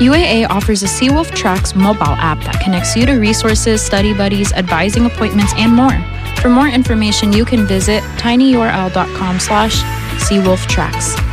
UAA offers a Seawolf Tracks mobile app that connects you to resources, study buddies, advising appointments, and more. For more information, you can visit tinyurl.com/SeawolfTracks.